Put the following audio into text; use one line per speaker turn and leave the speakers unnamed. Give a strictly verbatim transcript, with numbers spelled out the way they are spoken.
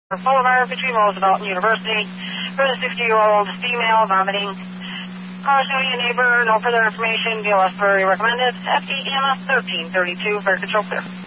Boulevard between Roosevelt and University for the sixty-year-old female vomiting. Caution to your neighbor. No further information. B L S Prairie recommended. F D E M S thirteen thirty-two for control clear.